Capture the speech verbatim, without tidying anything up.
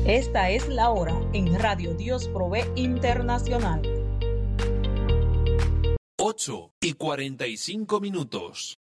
Esta es la hora en Radio Dios Provee Internacional. ocho y cuarenta y cinco minutos.